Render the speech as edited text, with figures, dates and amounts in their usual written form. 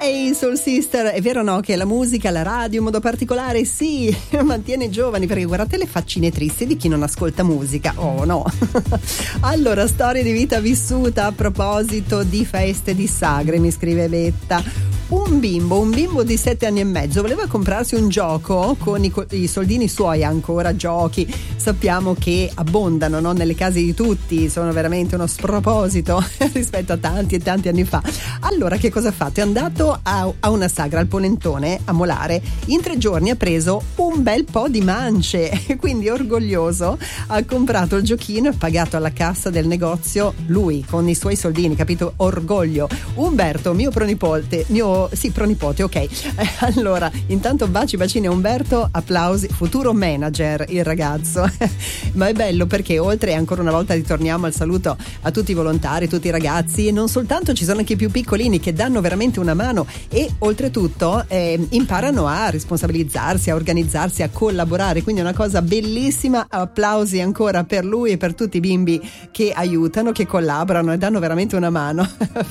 Ehi Soul Sister, è vero no che la musica, la radio in modo particolare sì, mantiene giovani, perché guardate le faccine tristi di chi non ascolta musica, oh no. Allora, storia di vita vissuta a proposito di feste di sagre, mi scrive Betta. Un bimbo di 7 anni e mezzo voleva comprarsi un gioco con i soldini suoi, ancora giochi sappiamo che abbondano, no? Nelle case di tutti, sono veramente uno sproposito rispetto a tanti e tanti anni fa. Allora che cosa ha fatto? È andato a una sagra al Polentone a Molare, in 3 giorni ha preso un bel po' di mance e quindi orgoglioso ha comprato il giochino e pagato alla cassa del negozio lui con i suoi soldini, capito? Orgoglio. Umberto, mio pronipote, ok. Allora, intanto bacini a Umberto, applausi, futuro manager il ragazzo. Ma è bello perché oltre, ancora una volta ritorniamo al saluto a tutti i volontari, tutti i ragazzi, e non soltanto, ci sono anche i più piccolini che danno veramente una mano e oltretutto imparano a responsabilizzarsi, a organizzarsi, a collaborare, quindi è una cosa bellissima. Applausi ancora per lui e per tutti i bimbi che aiutano, che collaborano e danno veramente una mano.